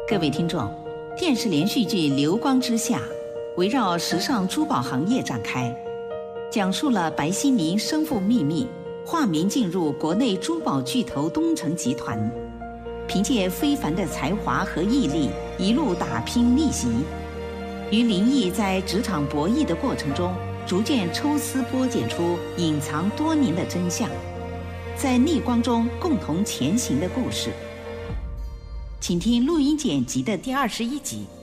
各位听众，电视连续剧《流光之下》围绕时尚珠宝行业展开，讲述了白希宁身负秘密，化名进入国内珠宝巨头东城集团，凭借非凡的才华和毅力，一路打拼逆袭，与林毅在职场博弈的过程中，逐渐抽丝剥茧出隐藏多年的真相，在逆光中共同前行的故事。请听录音剪辑的第21集。